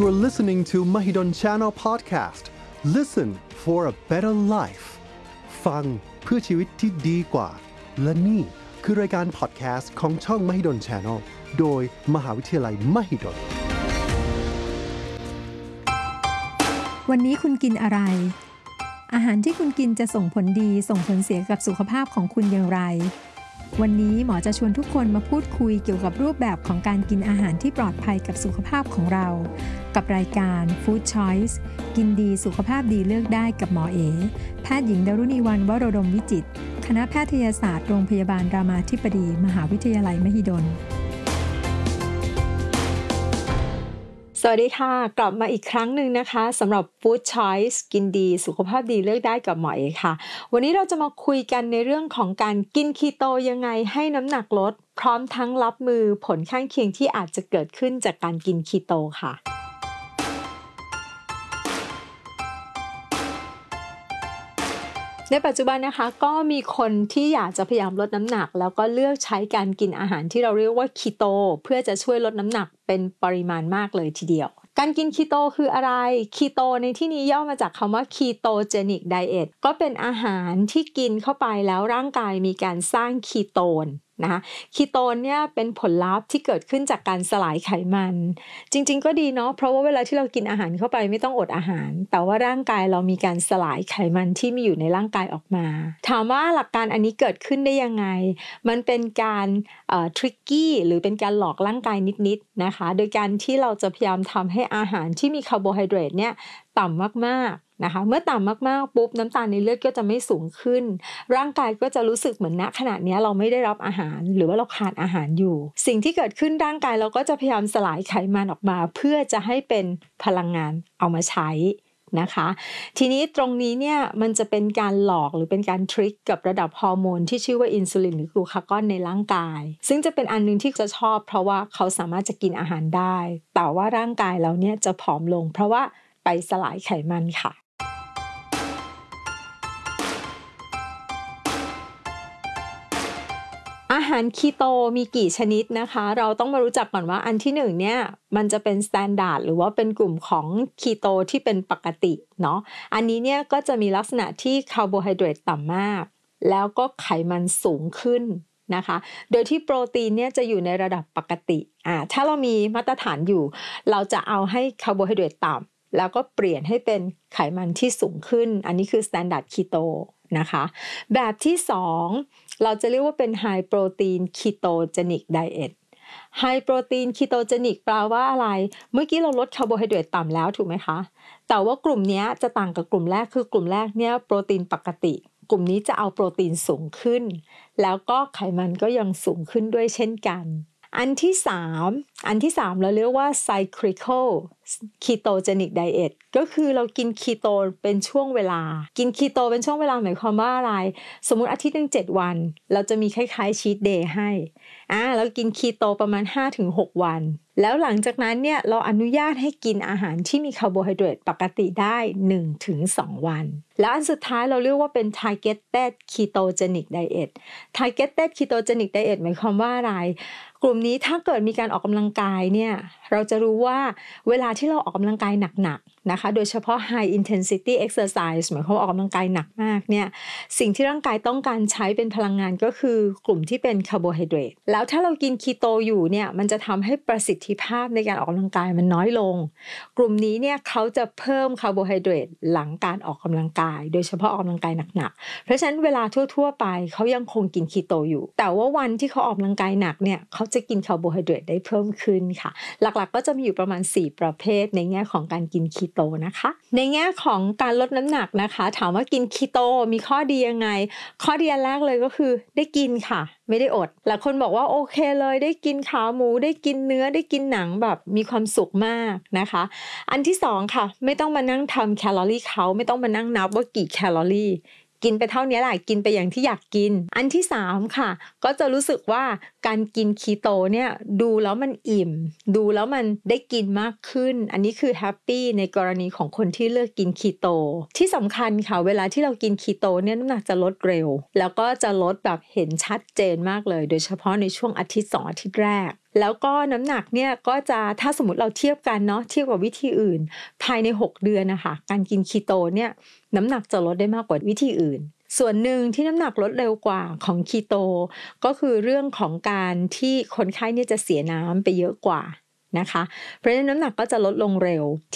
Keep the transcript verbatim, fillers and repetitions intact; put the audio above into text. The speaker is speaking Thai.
You are listening to Mahidol Channel Podcast. Listen for a better life. ฟังเพื่อชีวิตที่ดีกว่าและนี่คือรายการ podcast ของช่อง Mahidol Channel โดยมหาวิทยาลัย Mahidol วันนี้คุณกินอะไรอาหารที่คุณกินจะส่งผลดีส่งผลเสียกับสุขภาพของคุณอย่างไรวันนี้หมอจะชวนทุกคนมาพูดคุยเกี่ยวกับรูปแบบของการกินอาหารที่ปลอดภัยกับสุขภาพของเรากับรายการ Food Choice กินดีสุขภาพดีเลือกได้กับหมอเอแพทย์หญิงดารุณีวรรณวโรดมวิจิตรคณะแพทยศาสตร์โรงพยาบาลรามาธิบดีมหาวิทยาลัยมหิดลสวัสดีค่ะกลับมาอีกครั้งหนึ่งนะคะสำหรับ Food Choice กินดีสุขภาพดีเลือกได้กับหมอเอค่ะวันนี้เราจะมาคุยกันในเรื่องของการกินคีโตยังไงให้น้ำหนักลดพร้อมทั้งรับมือผลข้างเคียงที่อาจจะเกิดขึ้นจากการกินคีโตค่ะในปัจจุบันนะคะก็มีคนที่อยากจะพยายามลดน้ำหนักแล้วก็เลือกใช้การกินอาหารที่เราเรียกว่าคีโตเพื่อจะช่วยลดน้ำหนักเป็นปริมาณมากเลยทีเดียวการกินคีโตคืออะไรคีโตในที่นี้ย่อมาจากคำว่า ketogenic diet ก็เป็นอาหารที่กินเข้าไปแล้วร่างกายมีการสร้างคีโตนนะคะคีโตนเนี่ยเป็นผลลัพธ์ที่เกิดขึ้นจากการสลายไขมันจริงๆก็ดีเนาะเพราะว่าเวลาที่เรากินอาหารเข้าไปไม่ต้องอดอาหารแต่ว่าร่างกายเรามีการสลายไขมันที่มีอยู่ในร่างกายออกมาถามว่าหลักการอันนี้เกิดขึ้นได้ยังไงมันเป็นการเอ่อ tricky หรือเป็นการหลอกร่างกายนิดๆนะคะโดยการที่เราจะพยายามทำให้อาหารที่มีคาร์โบไฮเดรตเนี่ยต่ำมากๆนะคะเมื่อต่ำมากๆปุ๊บน้ำตาลในเลือดก็จะไม่สูงขึ้นร่างกายก็จะรู้สึกเหมือนณขณะนี้เราไม่ได้รับอาหารหรือว่าเราขาดอาหารอยู่สิ่งที่เกิดขึ้นร่างกายเราก็จะพยายามสลายไขมันออกมาเพื่อจะให้เป็นพลังงานเอามาใช้นะคะทีนี้ตรงนี้เนี่ยมันจะเป็นการหลอกหรือเป็นการทริคกับระดับฮอร์โมนที่ชื่อว่าอินซูลินหรือกลูคากอนในร่างกายซึ่งจะเป็นอันนึงที่จะชอบเพราะว่าเขาสามารถจะกินอาหารได้แต่ว่าร่างกายเราเนี่ยจะผอมลงเพราะว่าไปสลายไขมันค่ะอาหารคีโตมีกี่ชนิดนะคะเราต้องมารู้จักก่อนว่าอันที่หนึ่งเนี่ยมันจะเป็นสแตนดาร์ดหรือว่าเป็นกลุ่มของคีโตที่เป็นปกติเนาะอันนี้เนี่ยก็จะมีลักษณะที่คาร์โบไฮเดรตต่ำมากแล้วก็ไขมันสูงขึ้นนะคะโดยที่โปรตีนเนี่ยจะอยู่ในระดับปกติอ่าถ้าเรามีมาตรฐานอยู่เราจะเอาให้คาร์โบไฮเดรตต่ำแล้วก็เปลี่ยนให้เป็นไขมันที่สูงขึ้นอันนี้คือสแตนดาร์ดคีโตนะคะแบบที่สองเราจะเรียกว่าเป็น High Protein Ketogenic Diet High Protein Ketogenic แปลว่าอะไรเมื่อกี้เราลดคาร์โบไฮเดรตต่ำแล้วถูกไหมคะแต่ว่ากลุ่มนี้จะต่างกับกลุ่มแรกคือกลุ่มแรกเนี่ยโปรตีนปกติกลุ่มนี้จะเอาโปรตีนสูงขึ้นแล้วก็ไขมันก็ยังสูงขึ้นด้วยเช่นกันอันที่สามอันที่สามเราเรียกว่า cyclical ketogenic diet ก็คือเรากินคีโตเป็นช่วงเวลากินคีโตเป็นช่วงเวลาหมายความว่าอะไรสมมุติอาทิตย์นึงเจ็ดวันเราจะมีคล้ายๆ cheat day ให้อ่าเรากินคีโตประมาณ ห้าถึงหก วันแล้วหลังจากนั้นเนี่ยเราอนุญาตให้กินอาหารที่มีคาร์โบไฮเดรตปกติได้ หนึ่งถึงสอง วันแล้วอันสุดท้ายเราเรียกว่าเป็น targeted ketogenic diet targeted ketogenic diet หมายความว่าอะไรกลุ่มนี้ถ้าเกิดมีการออกกำลังกายเนี่ยเราจะรู้ว่าเวลาที่เราออกกำลังกายหนักๆนะคะโดยเฉพาะ high intensity exercise หมายความว่าออกกำลังกายหนักมากเนี่ยสิ่งที่ร่างกายต้องการใช้เป็นพลังงานก็คือกลุ่มที่เป็นคาร์โบไฮเดรตแล้วถ้าเรากินคีโตอยู่เนี่ยมันจะทำให้ประสิทธิภาพในการออกกำลังกายมันน้อยลงกลุ่มนี้เนี่ยเขาจะเพิ่มคาร์โบไฮเดรตหลังการออกกำลังกายโดยเฉพาะออกกำลังกายหนักๆเพราะฉะนั้นเวลาทั่วๆไปเขายังคงกินคีโตอยู่แต่ว่าวันที่เขาออกกำลังกายหนักเนี่ยเขาจะกินคาร์โบไฮเดรตได้เพิ่มขึ้นค่ะหลักๆก็จะมีอยู่ประมาณสี่ประเภทในแง่ของการกินคีโตนะคะในแง่ของการลดน้ำหนักนะคะถามว่ากินคีโตมีข้อดียังไงข้อดีแรกเลยก็คือได้กินค่ะไม่ได้อดหลายคนบอกว่าโอเคเลยได้กินขาหมูได้กินเนื้อได้กินหนังแบบมีความสุขมากนะคะอันที่สองค่ะไม่ต้องมานั่งทำแคลอรี่เขาไม่ต้องมานั่งนับว่ากี่แคลอรี่กินไปเท่านี้แหละกินไปอย่างที่อยากกินอันที่สามค่ะก็จะรู้สึกว่าการกินคีโตเนี่ยดูแล้วมันอิ่มดูแล้วมันได้กินมากขึ้นอันนี้คือแฮปปี้ในกรณีของคนที่เลือกกินคีโตที่สำคัญค่ะเวลาที่เรากินคีโตเนี่ยน้ำหนักจะลดเร็วแล้วก็จะลดแบบเห็นชัดเจนมากเลยโดยเฉพาะในช่วงอาทิตย์สองอาทิตย์แรกแล้วก็น้ำหนักเนี่ยก็จะถ้าสมมติเราเทียบกันเนาะเทียบกับวิธีอื่นภายในหกเดือนนะคะการกินคีโตเนี่ยน้ำหนักจะลดได้มากกว่าวิธีอื่นส่วนหนึ่งที่น้ำหนักลดเร็วกว่าของคีโตก็คือเรื่องของการที่คนไข้เนี่ยจะเสียน้ำไปเยอะกว่านะคะเพราะฉะนั้นน้ำหนักก็จะลดลงเร็ว